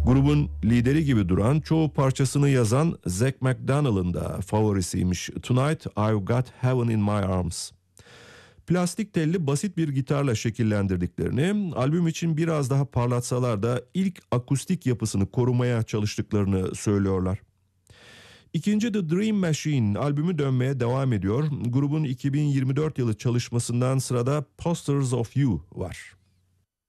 Grubun lideri gibi duran, çoğu parçasını yazan Zach McDonald'ın da favorisiymiş Tonight I've Got Heaven in My Arms. Plastik telli basit bir gitarla şekillendirdiklerini, albüm için biraz daha parlatsalar da ilk akustik yapısını korumaya çalıştıklarını söylüyorlar. İkinci The Dream Machine albümü dönmeye devam ediyor. Grubun 2024 yılı çalışmasından sırada Posters of You var.